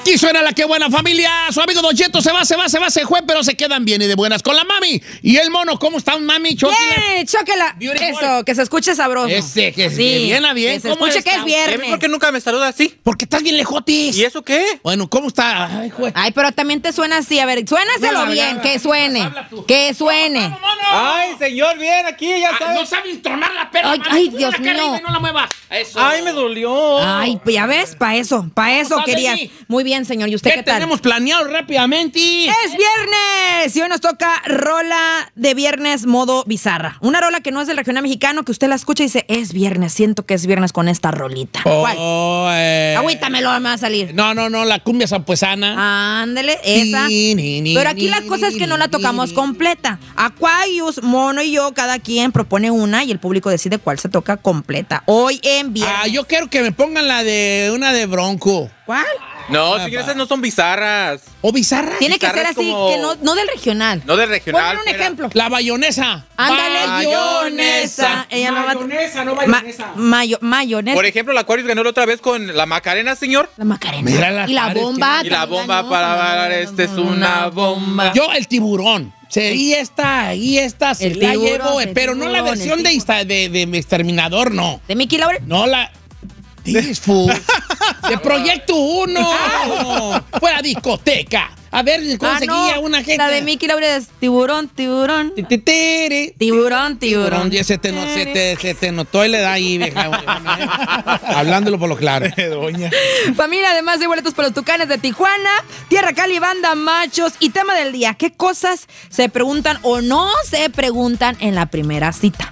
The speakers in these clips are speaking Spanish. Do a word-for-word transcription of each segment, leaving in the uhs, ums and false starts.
Aquí suena la que buena familia. Su amigo Don Cheto se va, se va, se va, se fue, pero se quedan bien y de buenas con la mami. Y el mono, ¿cómo están, mami? Chóquela. Bien, chóquela. Eso, que se escuche sabroso. Ese, que, sí, que bien a bien. Que se escuche que es viernes. ¿Por qué nunca me saluda así? Porque estás bien lejotis. ¿Y eso qué? Bueno, ¿cómo está? Ay, juez. Ay, pero también te suena así. A ver, suénaselo No, bien, no, que no, suene. habla tú. Que suene. ¡Vamos, mono! Ay, señor, bien, aquí, ya Ah, sabes. no sabe entonar la perra. Ay, mami. ay, Ponla Dios acá mío. arriba y no la muevas. Eso. Ay, me dolió. Ay, pues ya ves, para eso, para eso ¿Cómo está, querías. Lenny? Muy bien, señor. ¿Y usted ¿Qué qué tal? tenemos planeado rápidamente? Es viernes y hoy nos toca rola de viernes modo bizarra. Una rola que no es del regional mexicano, que usted la escucha y dice, es viernes, siento que es viernes con esta rolita. ¿Cuál? Oh, eh, Agüítamelo, me va a salir. No, no, no, la cumbia zampuesana. Ándele, esa. Ni, ni, ni, Pero aquí la ni, cosa es que no la ni, tocamos ni. completa. Aquarius, Mono y yo, cada quien propone una y el público decide cuál se toca completa. Hoy en viernes. Ah, yo quiero que me pongan la de una de Bronco. ¿Cuál? No, Ah, señor, va. esas no son bizarras. ¿O bizarra? Tiene que ser Bizarra es así, como- que no, no del regional. No del regional. Ponle un fuera. ejemplo. La bayonesa. Ándale, Mayonesa. Ella no va a- Mayonesa, no Ma- mayonesa. mayo- mayonesa. Por ejemplo, la Aquarius ganó la otra vez con la Macarena, señor. La Macarena. Mira la y la cara, bomba. Y la también bomba ganó, para también bailar, ganó este es una bomba. Yo, el tiburón. Sí, y esta, y esta se El la tiburón, llevo, el pero no la tiburón, versión el de, tiburón. Insta- de, de Exterminador, no. ¿De Mickey Laure? No la... Disfu. De Proyecto uno. Fue a discoteca. A ver, conseguía Ah, no, una gente. La de Mickey Laure es tiburón, tiburón. Ti, ti, tiri. Tiburón, tiburón. Tiburón, se te, no- se te, se te notó y le da ahí, vieja. Hablándolo por lo claro. Doña. Familia, además de boletos para los Tucanes de Tijuana, Tierra Cali, Banda, Machos y tema del día. ¿Qué cosas se preguntan o no se preguntan en la primera cita?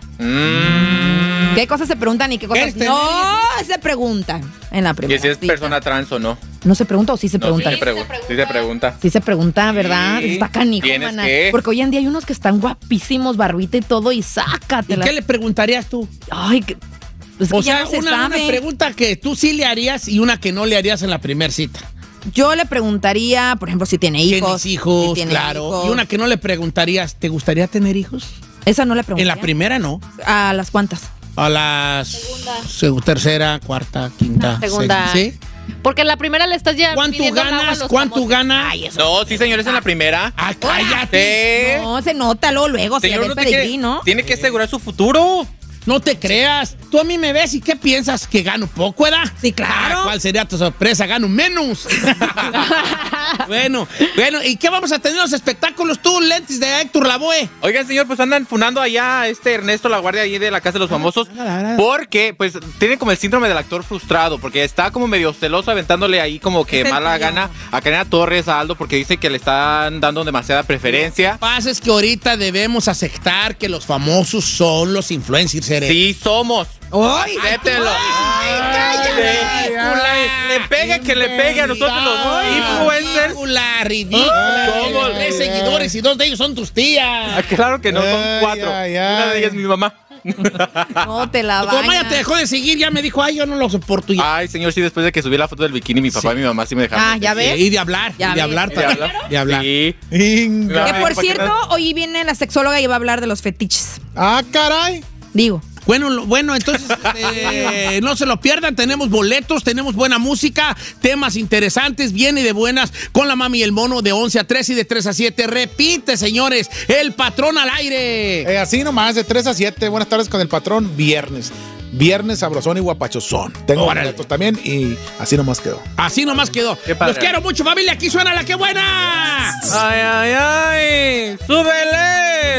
Mm. ¿Qué cosas se preguntan y qué cosas Este, no se preguntan en la primera Que si es cita? persona trans o no. ¿No se pregunta o sí se No, pregunta? sí, se pregunta. Sí se pregunta. Sí se pregunta, ¿verdad? Sí. Está canijo, Tienes mana. que. Porque hoy en día hay unos que están guapísimos, barbita y todo, y ¿Y sácatela. qué le preguntarías tú? Ay, que, pues O que ya sea, no se una, una sabe. pregunta que tú sí le harías y una que no le harías en la primera cita. Yo le preguntaría, por ejemplo, si tiene hijos. Tienes hijos, si tiene claro. hijos. Y una que no le preguntarías, ¿te gustaría tener hijos? Esa no le En preguntaría. la primera no. ¿A las cuantas? A las seg- tercera, cuarta, quinta. Segunda. sexta, ¿sí? Porque en la primera le estás ya ¿Cuánto pidiendo el agua a ganas? los ¿Cuánto famosos. ganas? Ay, eso. No, sí, señor, es en la primera. Ah, cállate. Sí. No, se nota luego, luego, se le Señor, ve el uno tiene, pedigrí, ¿no? tiene que asegurar su futuro. No te creas. Tú a mí me ves y ¿qué piensas? ¿Que gano poco, verdad? Sí, claro. Ah, ¿cuál sería tu sorpresa? Gano menos. bueno, bueno, ¿y qué vamos a tener en los espectáculos tú, Lentes de Héctor Lavoe? Oigan, señor, pues andan funando allá a este Ernesto La Guardia ahí de la Casa de los Famosos. Porque, pues, tiene como el síndrome del actor frustrado. Porque está como medio celoso aventándole ahí como que ¿Qué mala sentido? gana a Karina Torres, a Aldo, porque dice que le están dando demasiada preferencia. Lo que pasa es que ahorita debemos aceptar que los famosos son los influencers. Eres. Sí, somos. ¡Ay! Acéptenlo. cállate. Le pegue que le pegue a nosotros los influencers. Ridícula, ridícula. Ay, Tienes ay, tres ay. seguidores y dos de ellos son tus Ah, tías. claro que no, son Ay, cuatro. ay, Una de ay. ellas es mi mamá. No te la Tu mamá ya bañas. te dejó de seguir, ya me dijo, ay, yo no lo soporto. Ya. Ay, señor, sí, después de que subí la foto del bikini, mi papá Sí. y mi mamá sí me dejaron. Ah, ya de seguir. ves. Y de hablar, Ya y de ves. hablar, ¿De también. hablar? De hablar. Sí. Inga. Que Ay, por ¿para qué cierto, no? hoy viene la sexóloga y va a hablar de los fetiches. Ah, caray. Digo. Bueno, lo- bueno, entonces eh, no se lo pierdan, tenemos boletos, tenemos buena música, temas interesantes, bien y de buenas, con la mami y el mono de once a tres y de tres a siete. Repite, señores, el patrón al aire. Eh, así nomás, de tres a siete. Buenas tardes con el patrón, viernes. Viernes sabrosón y guapachosón. Tengo Órale. boletos también y así nomás quedó. Así nomás quedó. Qué padre. Los quiero mucho, familia, aquí suena la que buena. Ay, ay, ay. Súbele.